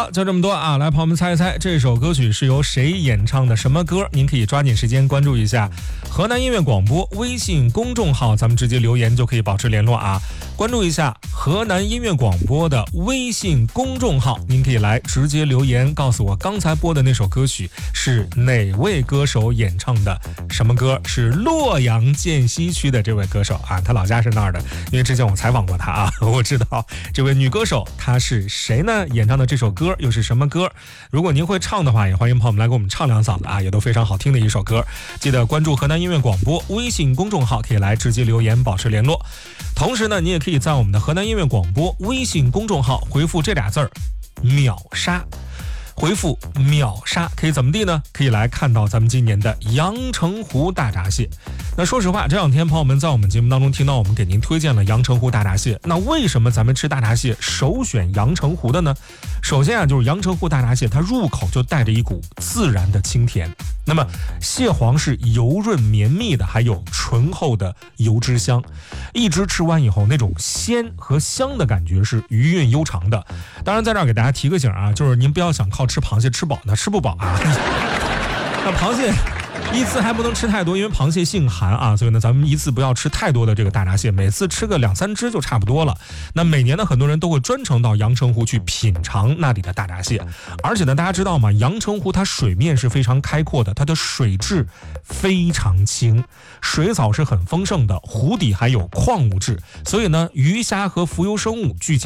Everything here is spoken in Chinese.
好，就这么多啊！来，朋友们猜一猜，这首歌曲是由谁演唱的？什么歌？您可以抓紧时间关注一下河南音乐广播微信公众号，咱们直接留言就可以保持联络啊！关注一下河南音乐广播的微信公众号，您可以来直接留言，告诉我刚才播的那首歌曲是哪位歌手演唱的？什么歌？是洛阳涧西区的这位歌手啊，他老家是那儿的，因为之前我采访过他啊，我知道这位女歌手她是谁呢？演唱的这首歌又是什么歌？如果您会唱的话，也欢迎朋友们来给我们唱两嗓子啊，也都非常好听的一首歌。记得关注河南音乐广播微信公众号，可以来直接留言保持联络。同时呢，你也可以在我们的河南音乐广播微信公众号回复这俩字儿秒杀，回复秒杀可以怎么地呢？可以来看到咱们今年的阳澄湖大闸蟹。那说实话，这两天朋友们在我们节目当中听到我们给您推荐了阳澄湖大闸蟹，那为什么咱们吃大闸蟹首选阳澄湖的呢？首先啊，就是阳澄湖大闸蟹它入口就带着一股自然的清甜，那么蟹黄是油润绵密的，还有醇厚的油脂香，一直吃完以后那种鲜和香的感觉是余韵悠长的。当然在这儿给大家提个醒啊，就是您不要想靠吃螃蟹吃饱呢，吃不饱啊。那螃蟹一次还不能吃太多，因为螃蟹性寒啊，所以呢咱们一次不要吃太多的这个大闸蟹，每次吃个2-3只就差不多了。那每年呢很多人都会专程到阳澄湖去品尝那里的大闸蟹，而且呢大家知道吗，阳澄湖它水面是非常开阔的，它的水质非常清，水草是很丰盛的，湖底还有矿物质，所以呢鱼虾和浮游生物聚集